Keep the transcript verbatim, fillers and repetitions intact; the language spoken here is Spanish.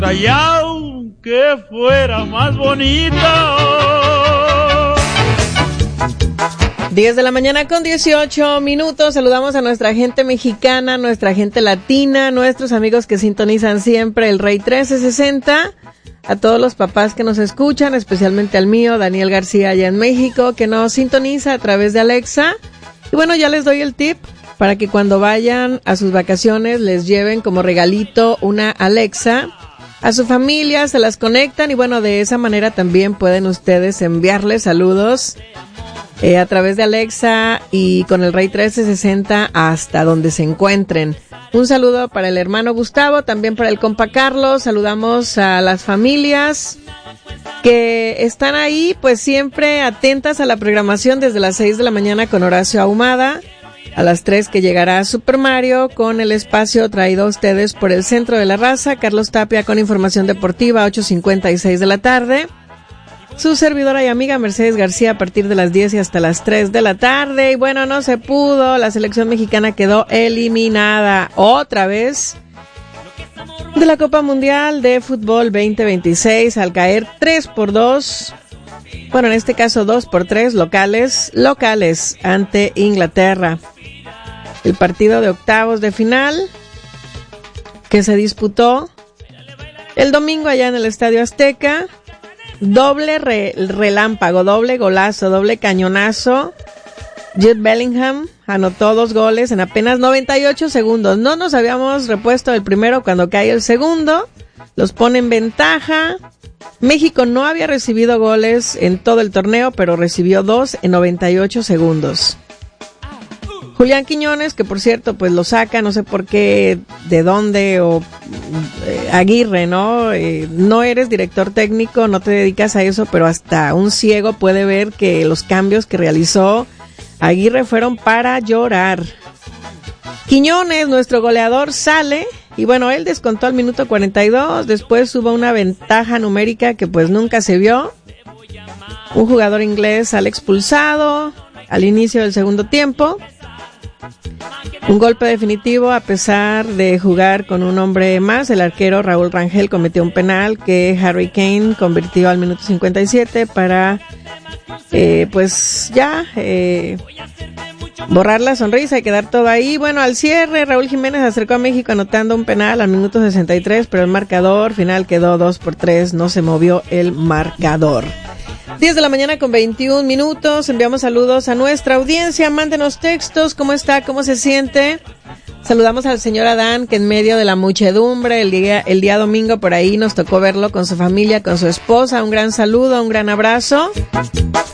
Y aunque fuera más bonito. diez de la mañana con dieciocho minutos. Saludamos a nuestra gente mexicana, nuestra gente latina, nuestros amigos que sintonizan siempre el Rey trece sesenta, a todos los papás que nos escuchan, especialmente al mío, Daniel García, allá en México, que nos sintoniza a través de Alexa. Y bueno, ya les doy el tip para que cuando vayan a sus vacaciones les lleven como regalito una Alexa a su familia, se las conectan y bueno, de esa manera también pueden ustedes enviarles saludos Eh, a través de Alexa y con el Rey trece sesenta hasta donde se encuentren. Un saludo para el hermano Gustavo, también para el compa Carlos. Saludamos a las familias que están ahí, pues siempre atentas a la programación desde las seis de la mañana con Horacio Ahumada. A las tres que llegará Super Mario con el espacio traído a ustedes por el Centro de la Raza. Carlos Tapia con información deportiva, ocho cincuenta y seis de la tarde. Su servidora y amiga Mercedes García a partir de las diez y hasta las tres de la tarde. Y bueno, no se pudo, la selección mexicana quedó eliminada otra vez de la Copa Mundial de Fútbol veinte veintiséis al caer tres por dos. Bueno, en este caso dos por tres locales, locales ante Inglaterra. El partido de octavos de final que se disputó el domingo allá en el Estadio Azteca. Doble re, relámpago, doble golazo, doble cañonazo. Jude Bellingham anotó dos goles en apenas noventa y ocho segundos. No nos habíamos repuesto del primero cuando cae el segundo. Los pone en ventaja. México no había recibido goles en todo el torneo, pero recibió dos en noventa y ocho segundos. Julián Quiñones, que por cierto, pues lo saca, no sé por qué, de dónde, o eh, Aguirre, ¿no? Eh, no eres director técnico, no te dedicas a eso, pero hasta un ciego puede ver que los cambios que realizó Aguirre fueron para llorar. Quiñones, nuestro goleador, sale, y bueno, él descontó al minuto cuarenta y dos, después hubo una ventaja numérica que pues nunca se vio. Un jugador inglés sale expulsado al inicio del segundo tiempo. Un golpe definitivo a pesar de jugar con un hombre más. El arquero Raúl Rangel cometió un penal que Harry Kane convirtió al minuto cincuenta y siete para eh, pues ya eh, borrar la sonrisa y quedar todo ahí. Bueno, al cierre Raúl Jiménez acercó a México anotando un penal al minuto sesenta y tres, pero el marcador final quedó dos por tres, no se movió el marcador. diez de la mañana con veintiún minutos, enviamos saludos a nuestra audiencia, mándenos textos, ¿cómo está? ¿Cómo se siente? Saludamos al señor Adán, que en medio de la muchedumbre, el día, el día domingo por ahí nos tocó verlo con su familia, con su esposa, un gran saludo, un gran abrazo.